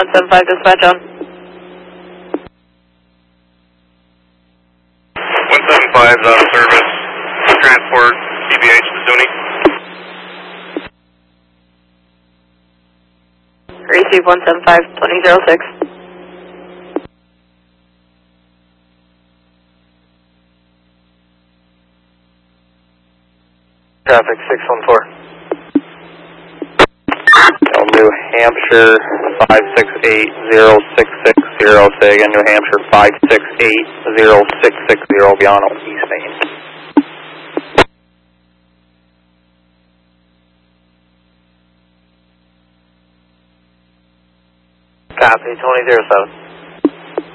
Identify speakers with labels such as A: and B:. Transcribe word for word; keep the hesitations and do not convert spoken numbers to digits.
A: one seven five dispatch on.
B: one seven five is out of service. Transport C B H to Zuni.
A: Receive one seven five, twenty zero six.
C: Traffic six one four. New Hampshire five six eight zero six six zero. Say again, New Hampshire five six eight zero six six zero, beyond East Main.
D: Copy, twenty zero seven.